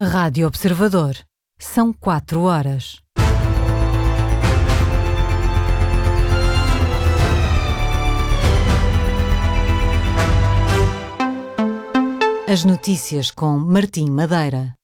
Rádio Observador. São 4 horas. As notícias com Martim Madeira.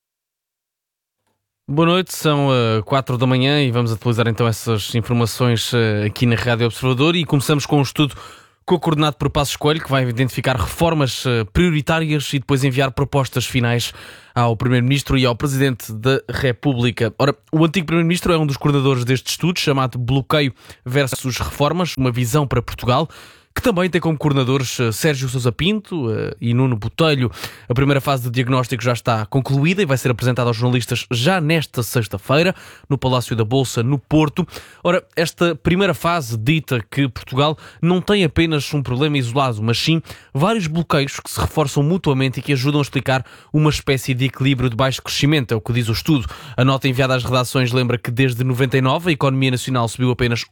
Boa noite, são 4 da manhã e vamos atualizar então essas informações aqui na Rádio Observador e começamos com um estudo co-coordenado por Passos Coelho, que vai identificar reformas prioritárias e depois enviar propostas finais ao Primeiro-Ministro e ao Presidente da República. Ora, o antigo Primeiro-Ministro é um dos coordenadores deste estudo, chamado Bloqueio versus Reformas, uma visão para Portugal, que também tem como coordenadores Sérgio Sousa Pinto e Nuno Botelho. A primeira fase de diagnóstico já está concluída e vai ser apresentada aos jornalistas já nesta sexta-feira, no Palácio da Bolsa, no Porto. Ora, esta primeira fase dita que Portugal não tem apenas um problema isolado, mas sim vários bloqueios que se reforçam mutuamente e que ajudam a explicar uma espécie de equilíbrio de baixo crescimento, é o que diz o estudo. A nota enviada às redações lembra que desde 99 a economia nacional subiu apenas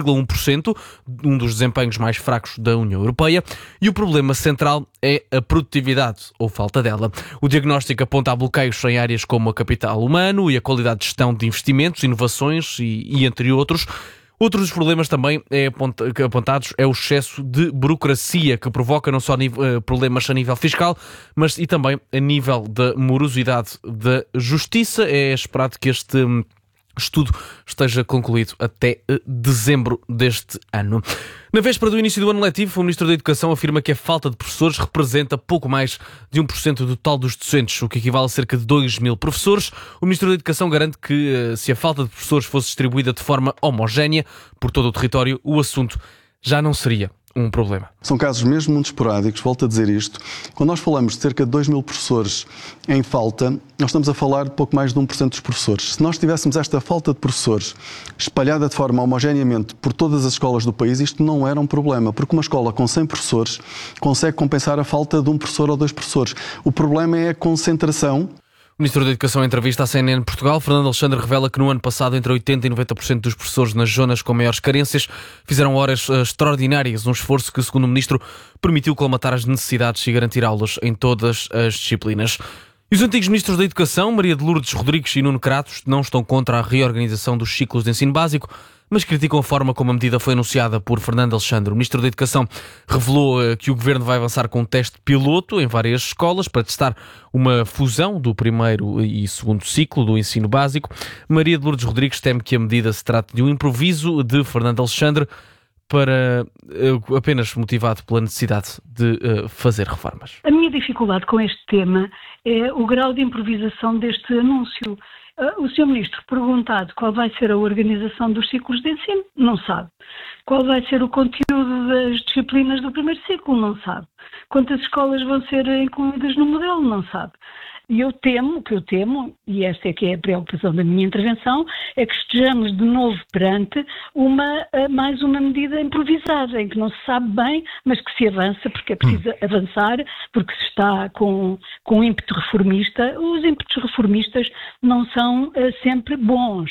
1,1%, um dos desempenhos mais fracos da União Europeia, e o problema central é a produtividade, ou falta dela. O diagnóstico aponta a bloqueios em áreas como a capital humano e a qualidade de gestão de investimentos, inovações e entre outros. Outro dos problemas também apontados é o excesso de burocracia, que provoca não só problemas a nível fiscal, mas e também a nível da morosidade da justiça. É esperado que este estudo esteja concluído até dezembro deste ano. Na véspera do início do ano letivo, o Ministro da Educação afirma que a falta de professores representa pouco mais de 1% do total dos docentes, o que equivale a cerca de 2.000 professores. O Ministro da Educação garante que, se a falta de professores fosse distribuída de forma homogénea por todo o território, o assunto já não seria um problema. São casos mesmo muito esporádicos, volto a dizer isto. Quando nós falamos de cerca de 2.000 professores em falta, nós estamos a falar de pouco mais de 1% dos professores. Se nós tivéssemos esta falta de professores espalhada de forma homogeneamente por todas as escolas do país, isto não era um problema, porque uma escola com 100 professores consegue compensar a falta de um professor ou 2 professores. O problema é a concentração. O Ministro da Educação, em entrevista à CNN Portugal, Fernando Alexandre, revela que no ano passado entre 80% e 90% dos professores nas zonas com maiores carências fizeram horas extraordinárias, um esforço que, segundo o Ministro, permitiu colmatar as necessidades e garantir aulas em todas as disciplinas. E os antigos Ministros da Educação, Maria de Lourdes Rodrigues e Nuno Kratos, não estão contra a reorganização dos ciclos de ensino básico, mas criticam a forma como a medida foi anunciada por Fernando Alexandre. O Ministro da Educação revelou que o Governo vai avançar com um teste piloto em várias escolas para testar uma fusão do primeiro e segundo ciclo do ensino básico. Maria de Lourdes Rodrigues teme que a medida se trate de um improviso de Fernando Alexandre para apenas motivado pela necessidade de fazer reformas. A minha dificuldade com este tema é o grau de improvisação deste anúncio. O Sr. Ministro, perguntado qual vai ser a organização dos ciclos de ensino, não sabe. Qual vai ser o conteúdo das disciplinas do primeiro ciclo, não sabe. Quantas escolas vão ser incluídas no modelo, não sabe. E o que eu temo, e esta é que é a preocupação da minha intervenção, é que estejamos de novo perante mais uma medida improvisada, em que não se sabe bem, mas que se avança, porque é preciso avançar, porque se está com ímpeto reformista. Os ímpetos reformistas não são sempre bons.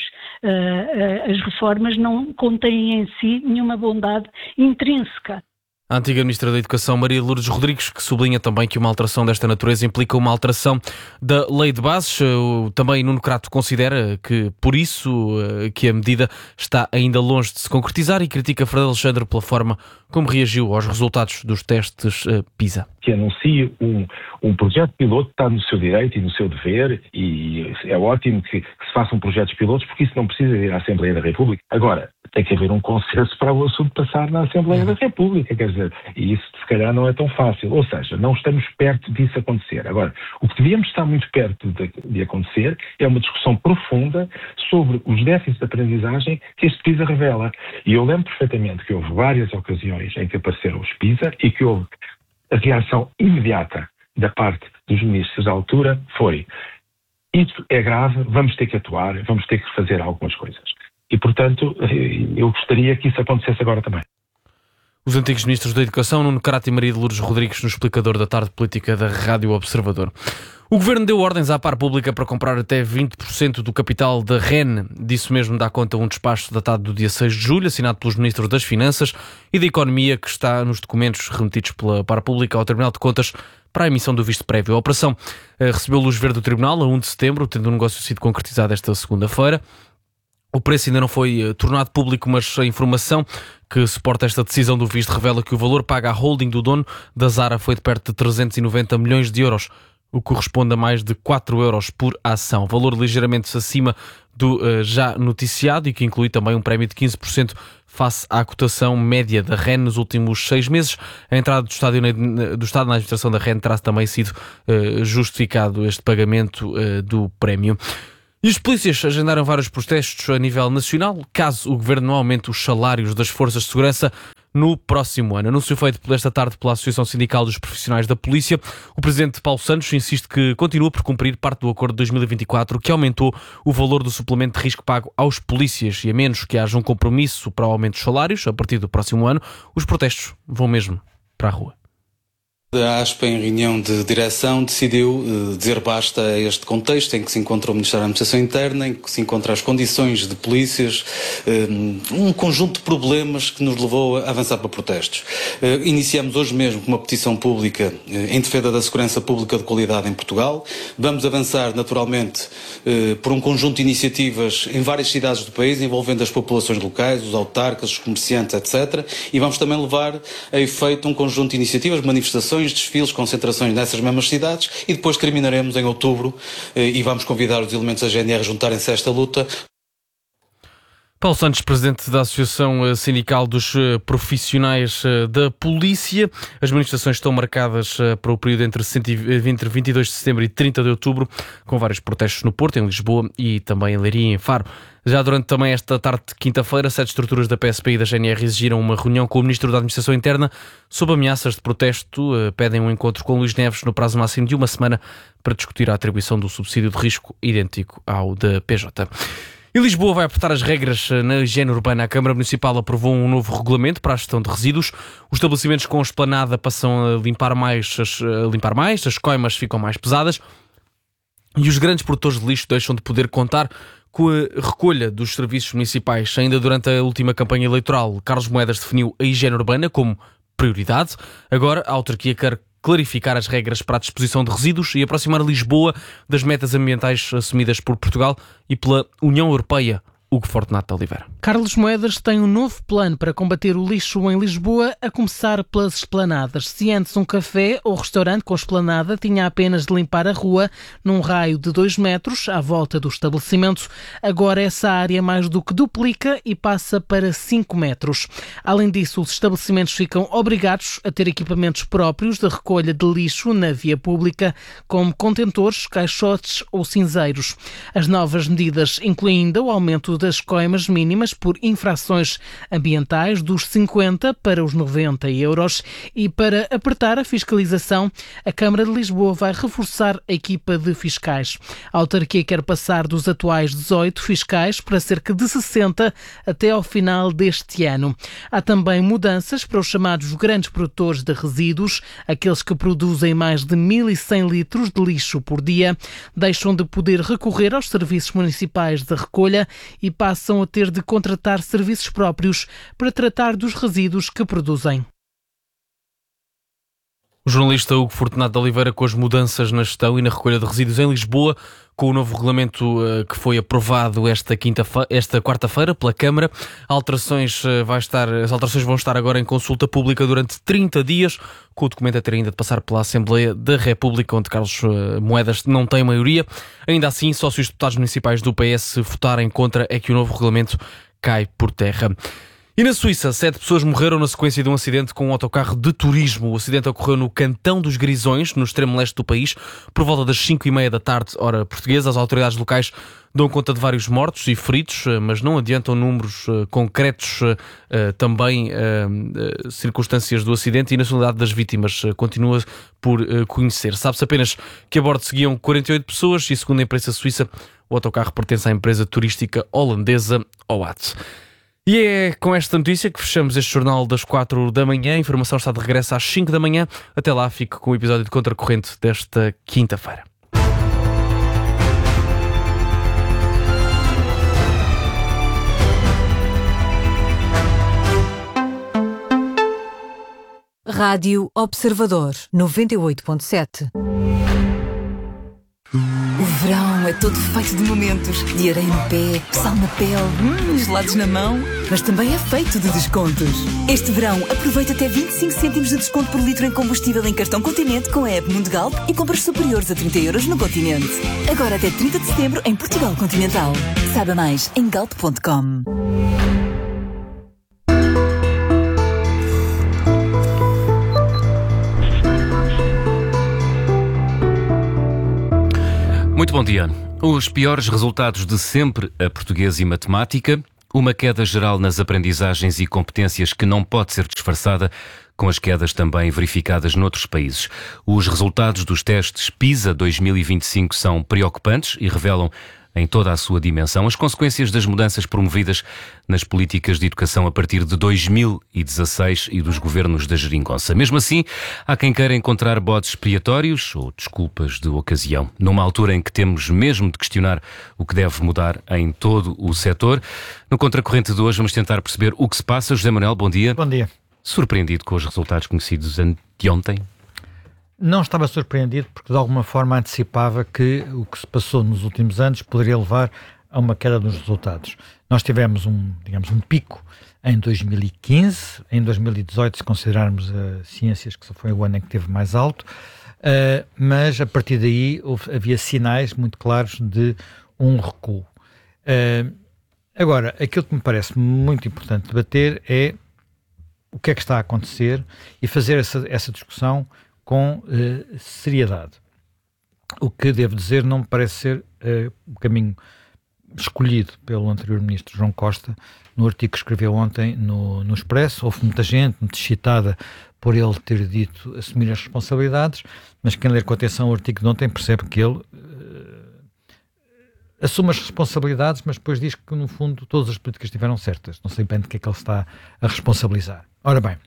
As reformas não contêm em si nenhuma bondade intrínseca. A antiga Ministra da Educação, Maria Lourdes Rodrigues, que sublinha também que uma alteração desta natureza implica uma alteração da Lei de Bases. Também Nuno Kratos considera que, por isso, que a medida está ainda longe de se concretizar e critica Fernando Alexandre pela forma como reagiu aos resultados dos testes PISA. Que anuncie um projeto piloto está no seu direito e no seu dever, e é ótimo que se façam projetos pilotos, porque isso não precisa ir à Assembleia da República. Agora, tem que haver um consenso para o assunto passar na Assembleia da República, quer dizer, e isso se calhar não é tão fácil, ou seja, não estamos perto disso acontecer. Agora, o que devíamos estar muito perto de acontecer é uma discussão profunda sobre os déficits de aprendizagem que este PISA revela. E eu lembro perfeitamente que houve várias ocasiões em que apareceram os PISA e que houve a reação imediata da parte dos ministros da altura foi: isto é grave, vamos ter que atuar, vamos ter que fazer algumas coisas. E, portanto, eu gostaria que isso acontecesse agora também. Os antigos ministros da Educação, Nuno Kratos e Maria de Lourdes Rodrigues, no explicador da tarde política da Rádio Observador. O Governo deu ordens à par pública para comprar até 20% do capital da REN. Disso mesmo dá conta um despacho datado do dia 6 de julho, assinado pelos Ministros das Finanças e da Economia, que está nos documentos remetidos pela par pública ao Tribunal de Contas para a emissão do visto prévio. A operação recebeu luz verde do Tribunal a 1 de setembro, tendo o negócio sido concretizado esta segunda-feira. O preço ainda não foi tornado público, mas a informação que suporta esta decisão do visto revela que o valor pago à holding do dono da Zara foi de perto de 390 milhões de euros, o que corresponde a mais de 4 euros por ação. Valor ligeiramente acima do já noticiado e que inclui também um prémio de 15% face à cotação média da REN nos últimos 6 meses. A entrada do Estado na administração da REN terá também sido justificado este pagamento do prémio. E os polícias agendaram vários protestos a nível nacional, caso o Governo não aumente os salários das forças de segurança no próximo ano. Anúncio feito esta tarde pela Associação Sindical dos Profissionais da Polícia. O Presidente Paulo Santos insiste que continua por cumprir parte do acordo de 2024, que aumentou o valor do suplemento de risco pago aos polícias, e a menos que haja um compromisso para o aumento dos salários, a partir do próximo ano, os protestos vão mesmo para a rua. A ASP, em reunião de direção, decidiu dizer basta a este contexto em que se encontra o Ministério da Administração Interna, em que se encontram as condições de polícias, um conjunto de problemas que nos levou a avançar para protestos. Iniciamos hoje mesmo com uma petição pública em defesa da segurança pública de qualidade em Portugal. Vamos avançar, naturalmente, por um conjunto de iniciativas em várias cidades do país, envolvendo as populações locais, os autarcas, os comerciantes, etc. E vamos também levar a efeito um conjunto de iniciativas, manifestações, desfiles, concentrações nessas mesmas cidades, e depois terminaremos em outubro e vamos convidar os elementos da GNR a juntarem-se a esta luta. Paulo Santos, presidente da Associação Sindical dos Profissionais da Polícia. As manifestações estão marcadas para o período entre 22 de setembro e 30 de outubro, com vários protestos no Porto, em Lisboa e também em Leiria e em Faro. Já durante também esta tarde de quinta-feira, 7 estruturas da PSP e da GNR exigiram uma reunião com o Ministro da Administração Interna sob ameaças de protesto. Pedem um encontro com Luís Neves no prazo máximo de uma semana para discutir a atribuição do subsídio de risco idêntico ao da PJ. E Lisboa vai apertar as regras na higiene urbana. A Câmara Municipal aprovou um novo regulamento para a gestão de resíduos. Os estabelecimentos com esplanada passam a limpar mais, as coimas ficam mais pesadas e os grandes produtores de lixo deixam de poder contar com a recolha dos serviços municipais. Ainda durante a última campanha eleitoral, Carlos Moedas definiu a higiene urbana como prioridade. Agora, a autarquia quer clarificar as regras para a disposição de resíduos e aproximar Lisboa das metas ambientais assumidas por Portugal e pela União Europeia. Hugo Fortunato de Oliveira. Carlos Moedas tem um novo plano para combater o lixo em Lisboa, a começar pelas esplanadas. Se antes um café ou restaurante com esplanada tinha apenas de limpar a rua num raio de 2 metros à volta do estabelecimento, agora essa área mais do que duplica e passa para 5 metros. Além disso, os estabelecimentos ficam obrigados a ter equipamentos próprios de recolha de lixo na via pública, como contentores, caixotes ou cinzeiros. As novas medidas incluem ainda o aumento das coimas mínimas por infrações ambientais dos 50 para os 90 euros e para apertar a fiscalização, a Câmara de Lisboa vai reforçar a equipa de fiscais. A autarquia quer passar dos atuais 18 fiscais para cerca de 60 até ao final deste ano. Há também mudanças para os chamados grandes produtores de resíduos, aqueles que produzem mais de 1.100 litros de lixo por dia, deixam de poder recorrer aos serviços municipais de recolha e passam a ter de contratar serviços próprios para tratar dos resíduos que produzem. O jornalista Hugo Fortunato de Oliveira com as mudanças na gestão e na recolha de resíduos em Lisboa, com o novo regulamento que foi aprovado esta quarta-feira pela Câmara. As alterações vão estar agora em consulta pública durante 30 dias, com o documento a ter ainda de passar pela Assembleia da República, onde Carlos Moedas não tem maioria. Ainda assim, só se os deputados municipais do PS votarem contra é que o novo regulamento cai por terra. E na Suíça, 7 pessoas morreram na sequência de um acidente com um autocarro de turismo. O acidente ocorreu no Cantão dos Grisões, no extremo leste do país, por volta das 5h30 da tarde, hora portuguesa. As autoridades locais dão conta de vários mortos e feridos, mas não adiantam números concretos, também circunstâncias do acidente, e a nacionalidade das vítimas continua por conhecer. Sabe-se apenas que a bordo seguiam 48 pessoas e, segundo a imprensa suíça, o autocarro pertence à empresa turística holandesa OAT. E é com esta notícia que fechamos este jornal das 4 da manhã. A informação está de regresso às 5 da manhã. Até lá, fico com o episódio de Contracorrente desta quinta-feira. Rádio Observador 98.7. O verão é todo feito de momentos, de areia no pé, sal na pele, gelados na mão, mas também é feito de descontos. Este verão aproveita até 25 cêntimos de desconto por litro em combustível em cartão Continente com a app Mundigalp e compras superiores a 30 € no Continente. Agora até 30 de setembro em Portugal Continental. Saiba mais em galp.com. Muito bom dia. Os piores resultados de sempre a português e matemática, uma queda geral nas aprendizagens e competências que não pode ser disfarçada, com as quedas também verificadas noutros países. Os resultados dos testes PISA 2025 são preocupantes e revelam em toda a sua dimensão as consequências das mudanças promovidas nas políticas de educação a partir de 2016 e dos governos da geringonça. Mesmo assim, há quem queira encontrar bodes expiatórios ou desculpas de ocasião, numa altura em que temos mesmo de questionar o que deve mudar em todo o setor. No Contracorrente de hoje vamos tentar perceber o que se passa. José Manuel, bom dia. Bom dia. Surpreendido com os resultados conhecidos anteontem? Não estava surpreendido porque de alguma forma antecipava que o que se passou nos últimos anos poderia levar a uma queda dos resultados. Nós tivemos um pico em 2015, em 2018 se considerarmos ciências, que foi o ano em que teve mais alto, mas a partir daí havia sinais muito claros de um recuo. Agora, aquilo que me parece muito importante debater é o que é que está a acontecer e fazer essa discussão com seriedade. O que devo dizer não me parece ser o caminho escolhido pelo anterior ministro João Costa no artigo que escreveu ontem no Expresso. Houve muita gente muito excitada por ele ter dito assumir as responsabilidades, mas quem ler com atenção o artigo de ontem percebe que ele assume as responsabilidades, mas depois diz que no fundo todas as políticas estiveram certas. Não sei bem de que é que ele está a responsabilizar. Ora bem,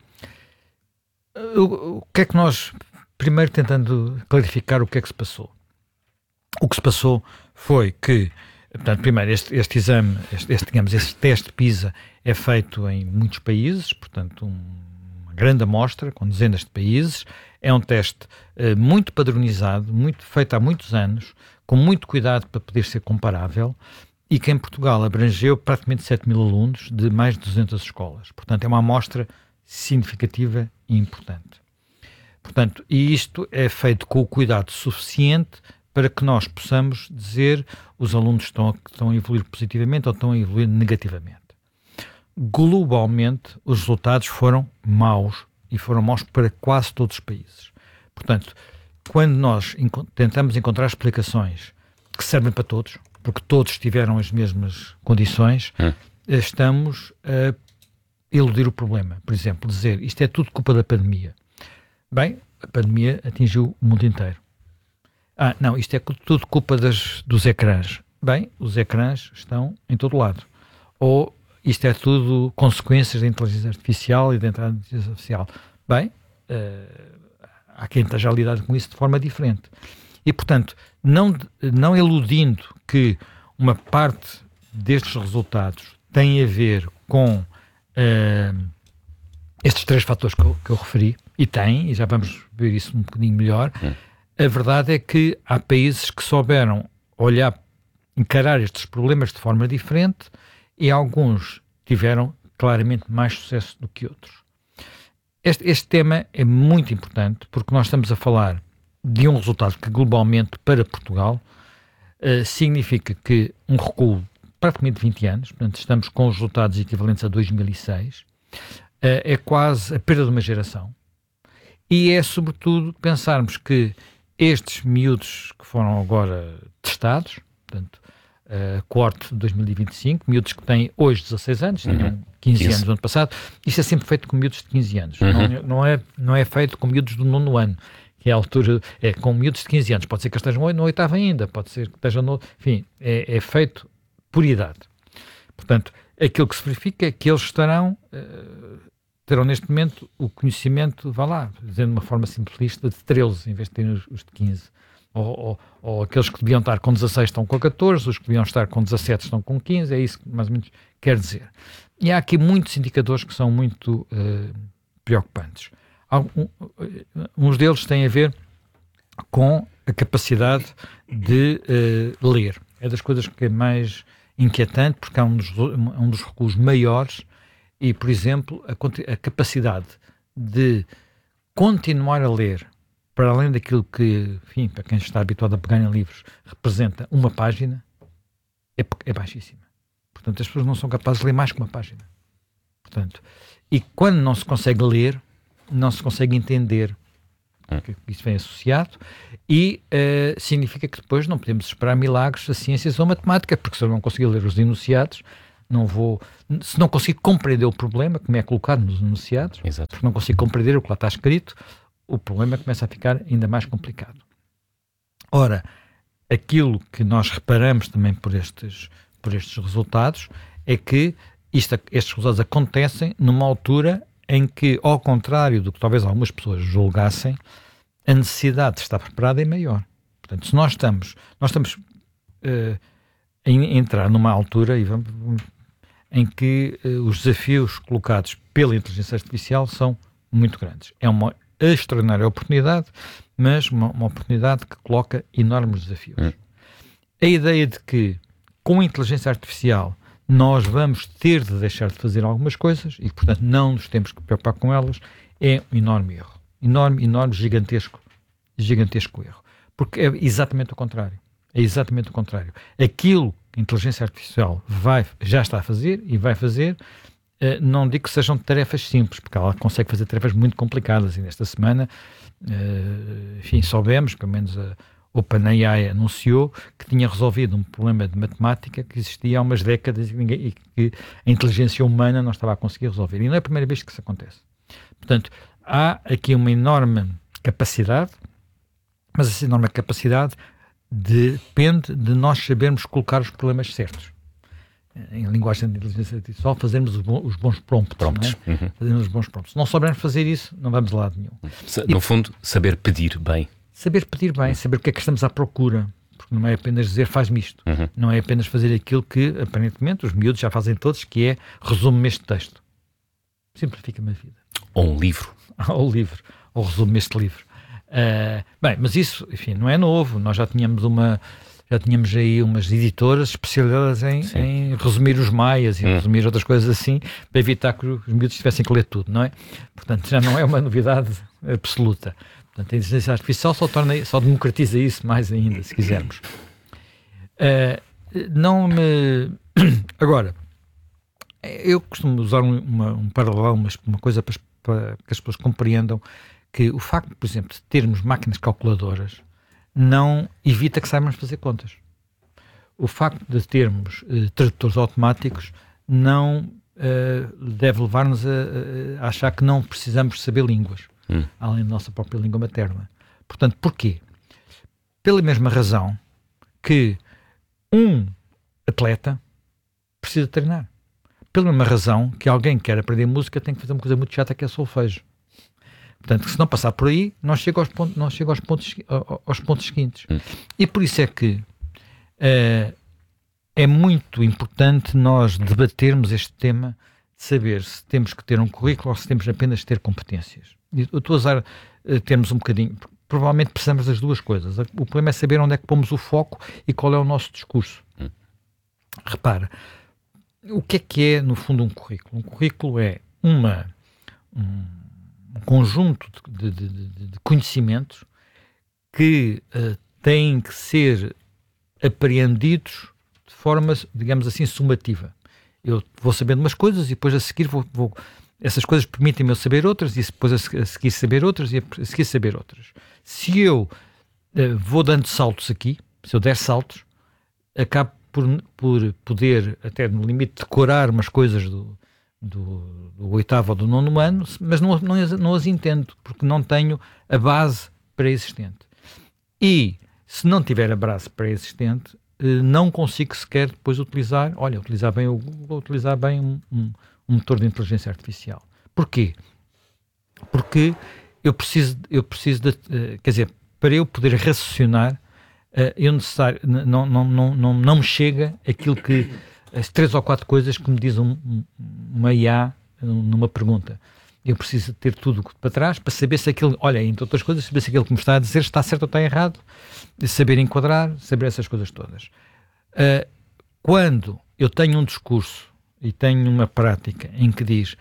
o que é que nós... Primeiro, tentando clarificar o que é que se passou. O que se passou foi que, portanto, primeiro, este exame, este teste PISA é feito em muitos países, portanto, uma grande amostra, com dezenas de países. É um teste muito padronizado, feito há muitos anos, com muito cuidado para poder ser comparável, e que em Portugal abrangeu praticamente 7.000 alunos de mais de 200 escolas. Portanto, é uma amostra significativa e importante. Portanto, e isto é feito com o cuidado suficiente para que nós possamos dizer os alunos estão a evoluir positivamente ou estão a evoluir negativamente. Globalmente, os resultados foram maus, e foram maus para quase todos os países. Portanto, quando nós tentamos encontrar explicações que servem para todos, porque todos tiveram as mesmas condições, estamos a eludir o problema. Por exemplo, dizer isto é tudo culpa da pandemia. Bem, a pandemia atingiu o mundo inteiro. Não, isto é tudo culpa dos ecrãs. Bem, os ecrãs estão em todo lado. Ou isto é tudo consequências da inteligência artificial e da entrada da inteligência artificial. Bem, há quem esteja a lidar com isso de forma diferente. E, portanto, não eludindo que uma parte destes resultados tem a ver com estes três fatores que eu referi, e já vamos ver isso um bocadinho melhor. A verdade é que há países que souberam encarar estes problemas de forma diferente, e alguns tiveram claramente mais sucesso do que outros. Este tema é muito importante porque nós estamos a falar de um resultado que globalmente para Portugal significa que um recuo praticamente de 20 anos, portanto estamos com os resultados equivalentes a 2006, é quase a perda de uma geração. E é, sobretudo, pensarmos que estes miúdos que foram agora testados, portanto, coorte de 2025, miúdos que têm hoje 16 anos, tinham 15 anos no ano passado, isto é sempre feito com miúdos de 15 anos, não é feito com miúdos do 9º ano, que é a altura, é com miúdos de 15 anos, pode ser que estejam no 8º ainda, pode ser que estejam no... Enfim, é feito por idade. Portanto, aquilo que se verifica é que eles terão neste momento o conhecimento, dizendo de uma forma simplista, de 13, em vez de terem os de 15. Ou aqueles que deviam estar com 16 estão com 14, os que deviam estar com 17 estão com 15, é isso que mais ou menos quer dizer. E há aqui muitos indicadores que são muito preocupantes. uns deles têm a ver com a capacidade de ler. É das coisas que é mais inquietante, porque é um dos recuos maiores e, por exemplo, a capacidade de continuar a ler, para além daquilo que, enfim, para quem está habituado a pegar em livros, representa uma página, é baixíssima. Portanto, as pessoas não são capazes de ler mais que uma página. Portanto, e quando não se consegue ler, não se consegue entender que isso vem associado e significa que depois não podemos esperar milagres a ciências ou a matemática, porque se eu não conseguir ler os enunciados, se não consigo compreender o problema, como é colocado nos enunciados, Exato. porque não consigo compreender o que lá está escrito, o problema começa a ficar ainda mais complicado. Ora, aquilo que nós reparamos também por estes resultados é que estes resultados acontecem numa altura em que, ao contrário do que talvez algumas pessoas julgassem, a necessidade de estar preparada é maior. Portanto, se nós estamos a entrar numa altura em que os desafios colocados pela inteligência artificial são muito grandes. É uma extraordinária oportunidade, mas uma oportunidade que coloca enormes desafios. A ideia de que, com a inteligência artificial, nós vamos ter de deixar de fazer algumas coisas e, portanto, não nos temos que preocupar com elas, é um enorme erro. Enorme, gigantesco erro. Porque é exatamente o contrário. É exatamente o contrário. Aquilo que a inteligência artificial já está a fazer e vai fazer, não digo que sejam tarefas simples, porque ela consegue fazer tarefas muito complicadas e nesta semana, enfim, soubemos, pelo menos a OpenAI anunciou que tinha resolvido um problema de matemática que existia há umas décadas e que a inteligência humana não estava a conseguir resolver. E não é a primeira vez que isso acontece. Portanto, há aqui uma enorme capacidade, mas essa enorme capacidade depende de nós sabermos colocar os problemas certos. Em linguagem de inteligência artificial, fazermos os bons prompts. Não é? Fazermos os bons prompts. Se não soubermos fazer isso, não vamos a lado nenhum. No fundo, saber pedir bem. Saber pedir bem, saber o que é que estamos à procura. Porque não é apenas dizer faz-me isto. Não é apenas fazer aquilo que, aparentemente, os miúdos já fazem todos, que é resume-me este texto. Simplifica-me a vida. Ou um livro. Ou resume-me este livro. Bem, mas isso, enfim, não é novo. Nós já tínhamos aí umas editoras especializadas em resumir os maias e resumir outras coisas assim, para evitar que os miúdos tivessem que ler tudo, não é? Portanto, já não é uma novidade absoluta. Portanto, a inteligência artificial só democratiza isso mais ainda, se quisermos. Agora, eu costumo usar um paralelo, uma coisa para que as pessoas compreendam que o facto, por exemplo, de termos máquinas calculadoras não evita que saibamos fazer contas. O facto de termos tradutores automáticos não deve levar-nos a achar que não precisamos saber línguas, além da nossa própria língua materna. Portanto, porquê? Pela mesma razão que um atleta precisa treinar. Pela mesma razão que alguém que quer aprender música tem que fazer uma coisa muito chata, que é solfejo. Portanto, se não passar por aí, não chega aos pontos seguintes. E por isso é que é muito importante nós debatermos este tema de saber se temos que ter um currículo ou se temos apenas de ter competências. Eu estou a usar termos um bocadinho, provavelmente precisamos das duas coisas. O problema é saber onde é que pomos o foco e qual é o nosso discurso. Repara, o que é, no fundo, um currículo? Um currículo é um conjunto de conhecimentos que têm que ser apreendidos de forma, digamos assim, sumativa. Eu vou sabendo umas coisas e depois a seguir essas coisas permitem-me eu saber outras e depois a seguir saber outras e a seguir saber outras. Se eu vou dando saltos aqui, se eu der saltos, acabo por poder, até no limite, decorar umas coisas do oitavo ou do nono ano, mas não as entendo, porque não tenho a base pré-existente. E, se não tiver a base pré-existente, não consigo sequer depois utilizar bem o Google, utilizar bem um motor de inteligência artificial. Porquê? Porque eu preciso quer dizer, para eu poder raciocinar, não me chega aquilo que as 3 ou 4 coisas que me diz uma IA numa pergunta. Eu preciso ter tudo para trás para saber se aquilo, olha, entre outras coisas, saber se aquilo que me está a dizer está certo ou está errado, saber enquadrar, saber essas coisas todas. Quando eu tenho um discurso e tenho uma prática em que diz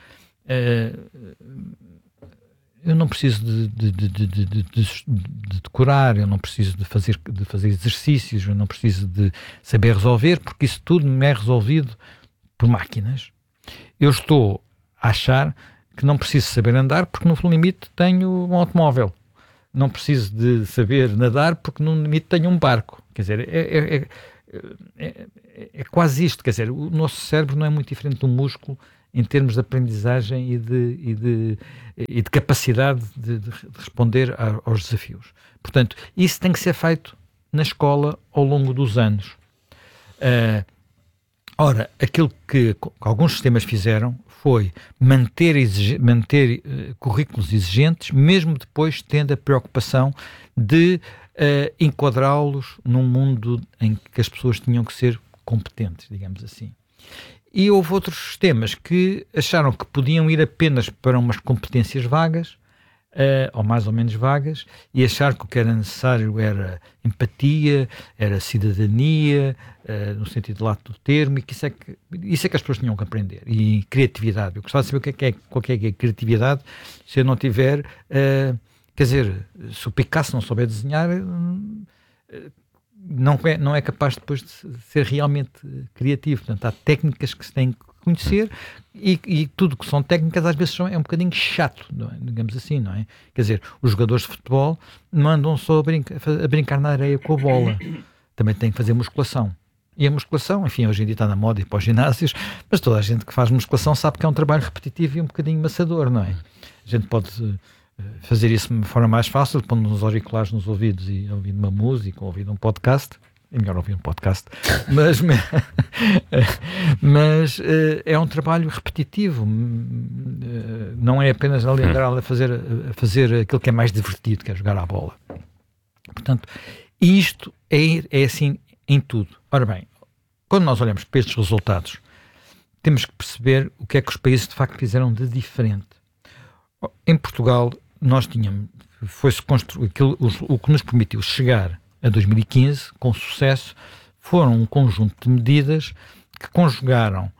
eu não preciso de decorar, eu não preciso de fazer exercícios, eu não preciso de saber resolver, porque isso tudo me é resolvido por máquinas. Eu estou a achar que não preciso saber andar porque no limite tenho um automóvel. Não preciso de saber nadar porque no limite tenho um barco. Quer dizer, é quase isto. Quer dizer, o nosso cérebro não é muito diferente do músculo em termos de aprendizagem e de capacidade de responder aos desafios. Portanto, isso tem que ser feito na escola ao longo dos anos. Ora, aquilo que alguns sistemas fizeram foi manter currículos exigentes, mesmo depois tendo a preocupação de enquadrá-los num mundo em que as pessoas tinham que ser competentes, digamos assim. E houve outros sistemas que acharam que podiam ir apenas para umas competências vagas, ou mais ou menos vagas, e achar que o que era necessário era empatia, era cidadania, no sentido lato do termo, e que isso é que as pessoas tinham que aprender. E criatividade. Eu gostava de saber qual é a criatividade se eu não tiver... quer dizer, se o Picasso não souber desenhar... não é capaz depois de ser realmente criativo. Portanto, há técnicas que se têm que conhecer e tudo que são técnicas às vezes é um bocadinho chato, não é? Digamos assim, não é? Quer dizer, os jogadores de futebol não andam só a brincar na areia com a bola. Também têm que fazer musculação. E a musculação, enfim, hoje em dia está na moda ir para os ginásios, mas toda a gente que faz musculação sabe que é um trabalho repetitivo e um bocadinho maçador, não é? A gente pode... fazer isso de forma mais fácil, pondo uns auriculares nos ouvidos e ouvindo uma música ou ouvindo um podcast. É melhor ouvir um podcast, mas é um trabalho repetitivo, não é apenas ali andar a fazer aquilo que é mais divertido, que é jogar à bola. Portanto, isto é assim em tudo. Ora bem, quando nós olhamos para estes resultados, temos que perceber o que é que os países de facto fizeram de diferente. Em Portugal, nós tínhamos, foi-se construir, o que nos permitiu chegar a 2015, com sucesso, foram um conjunto de medidas que conjugaram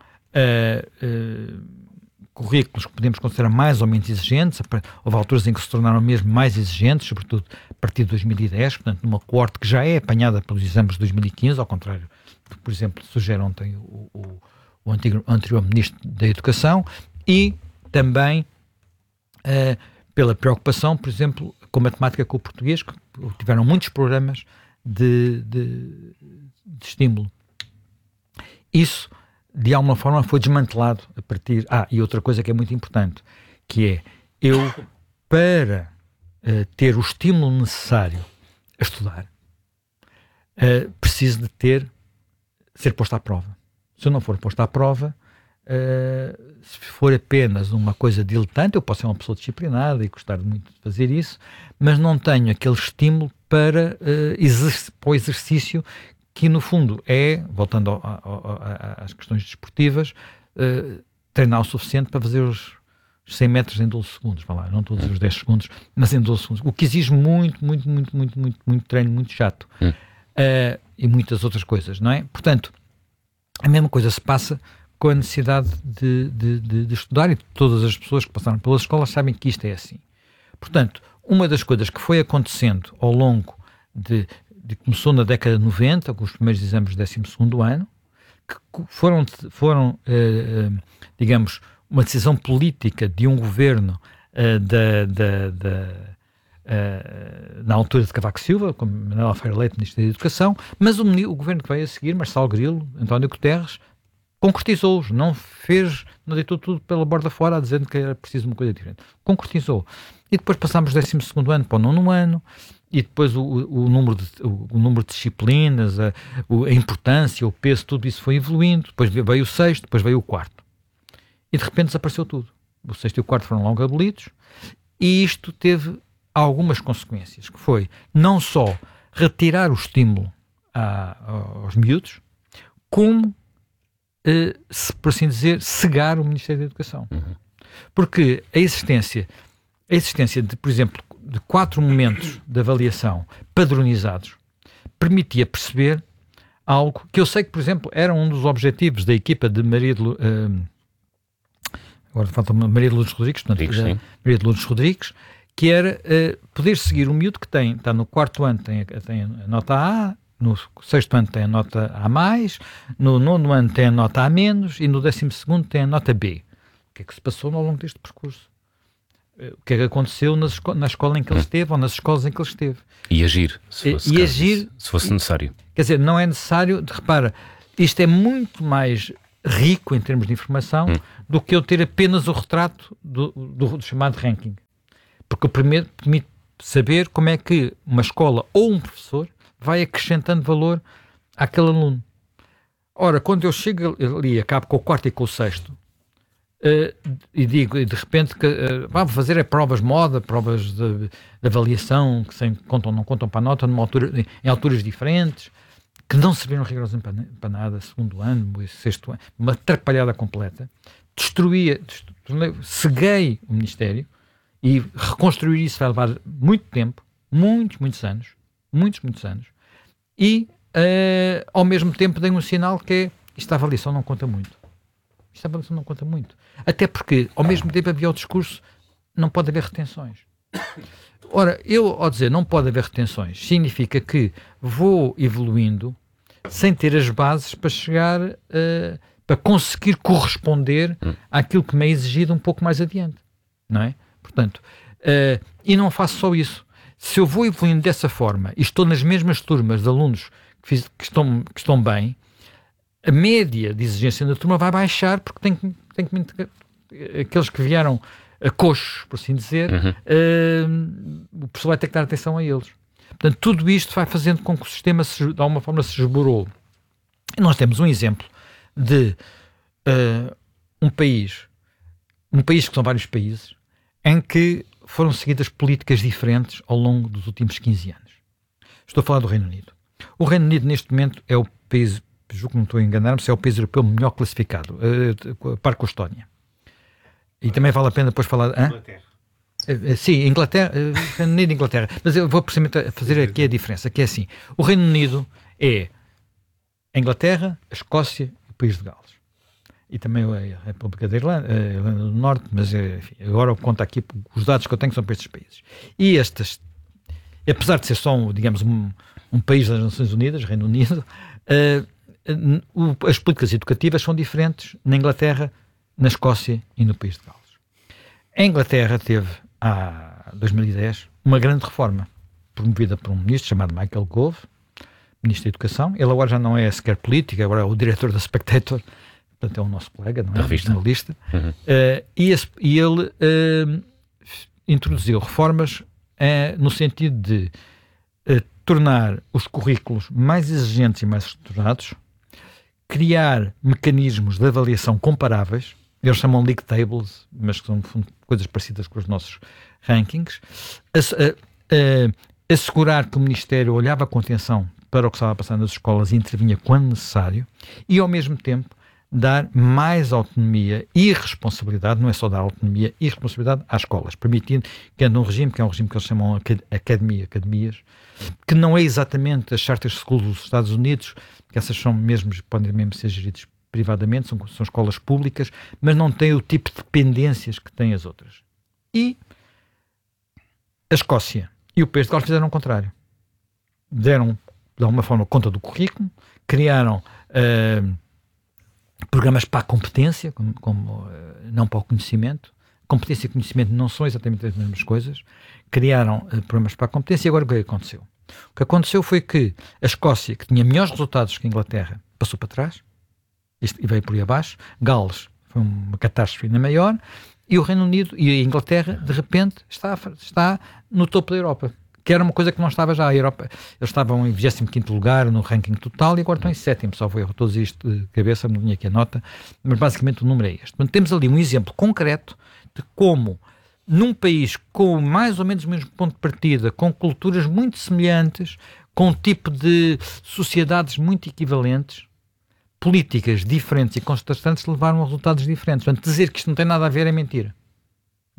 currículos que podemos considerar mais ou menos exigentes. Houve alturas em que se tornaram mesmo mais exigentes, sobretudo a partir de 2010, portanto, numa coorte que já é apanhada pelos exames de 2015, ao contrário do que, por exemplo, sugere ontem o anterior Ministro da Educação, e também pela preocupação, por exemplo, com a matemática, com o português, que tiveram muitos programas de estímulo. Isso, de alguma forma, foi desmantelado a partir... e outra coisa que é muito importante, que é, eu, para ter o estímulo necessário a estudar, preciso de ser posto à prova. Se eu não for posto à prova, se for apenas uma coisa diletante, eu posso ser uma pessoa disciplinada e gostar muito de fazer isso, mas não tenho aquele estímulo para o exercício que, no fundo, voltando às questões desportivas, treinar o suficiente para fazer os 100 metros em 12 segundos, não estou a dizer os 10 segundos, mas em 12 segundos, o que exige muito treino, muito chato, e muitas outras coisas, não é? Portanto, a mesma coisa se passa com a necessidade de estudar, e todas as pessoas que passaram pelas escolas sabem que isto é assim. Portanto, uma das coisas que foi acontecendo ao longo começou na década de 90, com os primeiros exames do 12º ano, que foram digamos, uma decisão política de um governo na altura de Cavaco Silva, como Manuel Alfredo Leite, Ministro da Educação, mas o governo que veio a seguir, Marcelo Grilo, António Guterres, concretizou-os, não deitou tudo pela borda fora, dizendo que era preciso uma coisa diferente. Concretizou. E depois passámos do 12º ano para o 9º ano, e depois o número de disciplinas, a importância, o peso, tudo isso foi evoluindo. Depois veio o 6º, depois veio o 4º. E de repente desapareceu tudo. O 6º e o 4º foram logo abolidos, e isto teve algumas consequências, que foi não só retirar o estímulo aos miúdos, como, por assim dizer, cegar o Ministério da Educação. Porque a existência de, por exemplo, de 4 momentos de avaliação padronizados permitia perceber algo que eu sei que, por exemplo, era um dos objetivos da equipa de Maria de Lourdes Rodrigues, Maria de Lourdes Rodrigues, que era poder seguir um miúdo que está no 4º ano tem a nota A, no 6º ano tem a nota A+, no 9º ano tem a nota A- e no 12º tem a nota B. O que é que se passou ao longo deste percurso? O que é que aconteceu na escola em que ele esteve ou nas escolas em que ele esteve? E agir, se fosse necessário. Quer dizer, não é necessário, repara, isto é muito mais rico em termos de informação do que eu ter apenas o retrato do chamado ranking. Porque o primeiro permite saber como é que uma escola ou um professor vai acrescentando valor àquele aluno. Ora, quando eu chego ali, acabo com o 4º e com o 6º, e digo, de repente, que vamos fazer provas de moda, provas de avaliação, que contam, não contam para a nota, em alturas diferentes, que não serviram rigorosamente para nada, 2º ano, 6º ano, uma atrapalhada completa, ceguei o Ministério, e reconstruir isso vai levar muito tempo, muitos anos, e ao mesmo tempo dei um sinal que é, esta avaliação não conta muito. Até porque, ao mesmo tempo, havia o discurso, não pode haver retenções. Ora, ao dizer não pode haver retenções, significa que vou evoluindo sem ter as bases para chegar, para conseguir corresponder àquilo que me é exigido um pouco mais adiante, não é? Portanto, e não faço só isso. Se eu vou evoluindo dessa forma e estou nas mesmas turmas de alunos que estão bem, a média de exigência da turma vai baixar porque tem que aqueles que vieram a coxos, por assim dizer, o professor vai ter que dar atenção a eles. Portanto, tudo isto vai fazendo com que o sistema de alguma forma se esborou. E nós temos um exemplo de um país que são vários países, em que foram seguidas políticas diferentes ao longo dos últimos 15 anos. Estou a falar do Reino Unido. O Reino Unido, neste momento, é o país, julgo que não estou a enganar-me, se é o país europeu melhor classificado, par com a Estónia. E também vale a pena depois falar... Inglaterra. Sim, Inglaterra, Reino Unido e Inglaterra. Mas eu vou precisamente fazer aqui a diferença, que é assim, o Reino Unido é a Inglaterra, a Escócia e o País de Gales. E também a República da Irlanda do Norte, mas enfim, agora eu conto aqui, os dados que eu tenho são para estes países. E estes, apesar de ser só, digamos, um país das Nações Unidas, Reino Unido, as políticas educativas são diferentes na Inglaterra, na Escócia e no País de Gales. A Inglaterra teve, há 2010, uma grande reforma, promovida por um ministro chamado Michael Gove, ministro da Educação. Ele agora já não é sequer político, agora é o diretor da Spectator, portanto é o nosso colega, não é? Jornalista. E ele introduziu reformas no sentido de tornar os currículos mais exigentes e mais estruturados, criar mecanismos de avaliação comparáveis, eles chamam league tables, mas que são coisas parecidas com os nossos rankings, assegurar que o Ministério olhava com atenção para o que estava a passar nas escolas e intervinha quando necessário, e ao mesmo tempo dar mais autonomia e responsabilidade, não é só dar autonomia e responsabilidade às escolas, permitindo que ande um regime, que é um regime que eles chamam academias, que não é exatamente as charter schools dos Estados Unidos, que essas podem mesmo ser geridas privadamente, são escolas públicas, mas não têm o tipo de dependências que têm as outras. E a Escócia e o País de Gales fizeram o contrário. Deram, de alguma forma, conta do currículo, criaram programas para a competência, não para o conhecimento. Competência e conhecimento não são exatamente as mesmas coisas. Criaram programas para a competência e agora o que aconteceu? O que aconteceu foi que a Escócia, que tinha melhores resultados que a Inglaterra, passou para trás e veio por aí abaixo. Gales foi uma catástrofe ainda maior, e o Reino Unido e a Inglaterra, de repente, está no topo da Europa, que era uma coisa que não estava já. A Europa, eles estavam em 25º lugar no ranking total e agora estão em 7º, só foi todos isto de cabeça, não tinha aqui a nota, mas basicamente o número é este. Portanto, temos ali um exemplo concreto de como, num país com mais ou menos o mesmo ponto de partida, com culturas muito semelhantes, com um tipo de sociedades muito equivalentes, políticas diferentes e contrastantes levaram a resultados diferentes. Portanto, dizer que isto não tem nada a ver é mentira.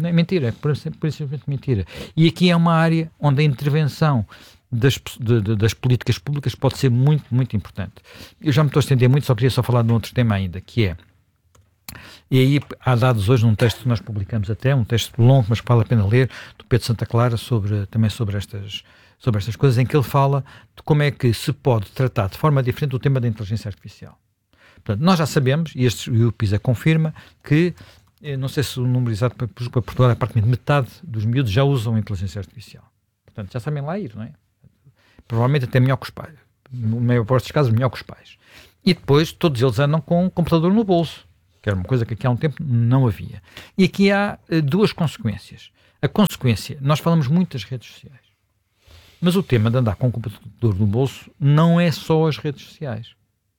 Não é mentira, é por simplesmente mentira. E aqui é uma área onde a intervenção das políticas públicas pode ser muito, muito importante. Eu já me estou a estender muito, queria falar de um outro tema ainda, que é, e aí há dados hoje num texto que nós publicamos até, um texto longo, mas que vale a pena ler, do Pedro Santa Clara, também sobre estas coisas, em que ele fala de como é que se pode tratar de forma diferente o tema da inteligência artificial. Portanto, nós já sabemos, e o PISA confirma, que, não sei se o número exato para Portugal é praticamente metade dos miúdos já usam a inteligência artificial. Portanto, já sabem lá ir, não é? Provavelmente até melhor que os pais. No maior parte dos casos, melhor que os pais. E depois, todos eles andam com um computador no bolso, que era uma coisa que aqui há um tempo não havia. E aqui há duas consequências. A consequência, nós falamos muito das redes sociais, mas o tema de andar com um computador no bolso não é só as redes sociais.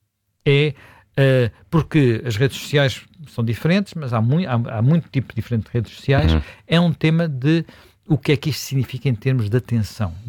Porque as redes sociais são diferentes, mas há muito tipo diferente de redes sociais. É um tema de o que é que isto significa em termos de atenção.